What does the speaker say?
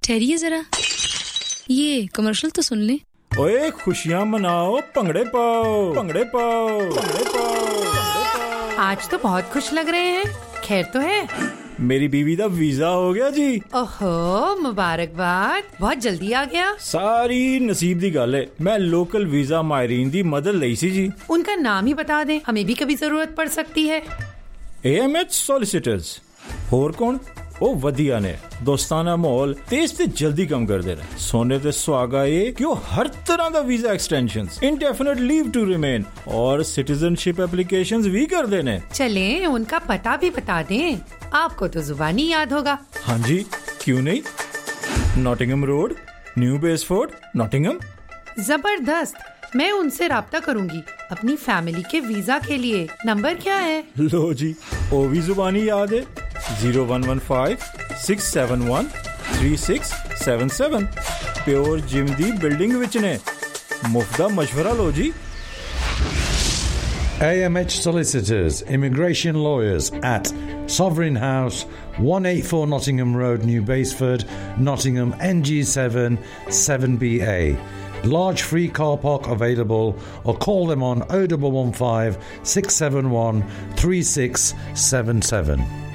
ठहरिए जरा, ये कमर्शियल तो सुन ले। ओए खुशियां मनाओ, भंगड़े पाओ, भंगड़े पाओ, भंगड़े पाओ। आज तो बहुत खुश लग रहे हैं, खैर तो है? मेरी बीवी दा वीजा हो गया जी। ओहो, मुबारकबाद, बहुत जल्दी आ गया। सारी नसीब दी गल है। मैं लोकल वीजा मायरीन दी मदद लई सी जी। उनका नाम ही बता दें, हमें भी कभी जरूरत पड़ सकती है। AMH solicitors. होर कौन? ओ वधिया ने दोस्ताना माहौल तेज ते जल्दी कम कर दे रहे। सोने ते सुहागा ये कि वो हर तरह का visa extensions, indefinite leave to remain और सिटीजनशिप एप्लीकेशंस भी कर देने। चलें, उनका पता भी बता दें, आपको तो जुबानी याद होगा। हाँ जी, क्यों नहीं। Nottingham road, new बेसफोर्ड, Nottingham. जबरदस्त, मैं उनसे राब्ता करूंगी अपनी फैमिली के वीजा के लिए। नंबर क्या है? लो जी, ओ भी जुबानी याद है। 0115-671-3677। प्योर जिम दी बिल्डिंग विच ने। मुफ्त दा मशवरा लो जी। AMH Solicitors, Immigration Lawyers at Sovereign House, 184 Nottingham Road, New Basford, Nottingham, NG7 7BA. Large free car park available, or call them on 0115 671 3677.